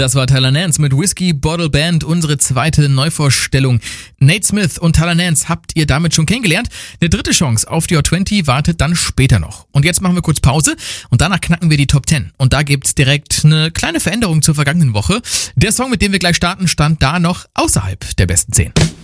Das war Tyler Nance mit Whiskey Bottle Band, unsere zweite Neuvorstellung. Nate Smith und Tyler Nance habt ihr damit schon kennengelernt. Eine dritte Chance auf die Hot 20 wartet dann später noch. Und jetzt machen wir kurz Pause und danach knacken wir die Top 10. Und da gibt's direkt eine kleine Veränderung zur vergangenen Woche. Der Song, mit dem wir gleich starten, stand da noch außerhalb der besten 10.